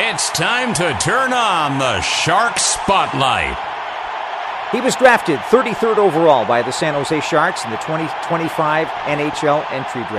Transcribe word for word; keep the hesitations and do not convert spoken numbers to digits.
It's time to turn on the Shark Spotlight. He was drafted thirty-third overall by the San Jose Sharks in the twenty twenty-five N H L entry draft.